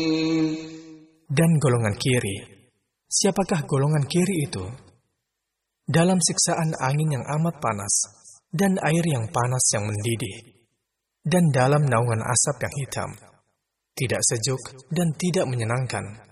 Dan golongan kiri. Siapakah golongan kiri itu? Dalam siksaan angin yang amat panas, dan air yang panas yang mendidih, dan dalam naungan asap yang hitam, tidak sejuk dan tidak menyenangkan.